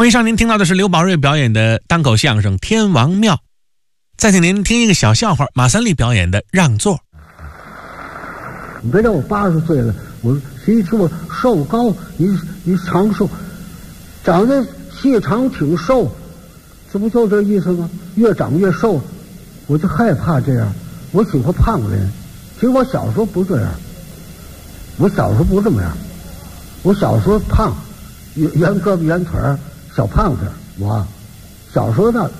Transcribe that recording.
为上您听到的是刘宝瑞表演的单口相声《天王庙》，再请您听一个小笑话，马三立表演的《让座》。 你别让我80岁了，我谁听我瘦高，你长寿，长得细长挺瘦，这不就这意思吗？越长越瘦，我就害怕这样，我喜欢胖人。其实我小时候不这样，我小时候不这么样，我小时候胖，圆胳膊圆腿儿，小胖子。我小时候呢